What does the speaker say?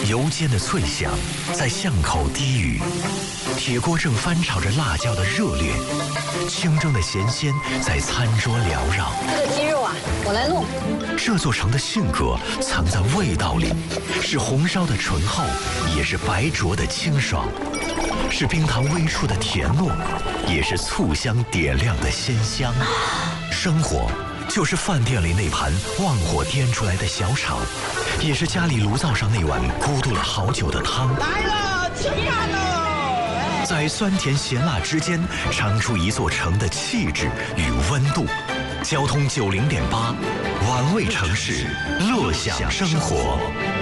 油煎的脆响在巷口低语，铁锅正翻炒着辣椒的热烈，清蒸的咸鲜在餐桌缭绕。 这个鸡肉啊，我来弄。 这座城的性格藏在味道里，是红烧的醇厚，也是白灼的清爽，是冰糖微触的甜糯，也是醋香点亮的鲜香。生活就是饭店里那盘旺火颠出来的小炒，也是家里炉灶上那碗咕嘟了好久的汤。 来了，吃饭喽！ 在酸甜咸辣之间，尝出一座城的气质与温度。交通90.8，玩味城市，乐享生活。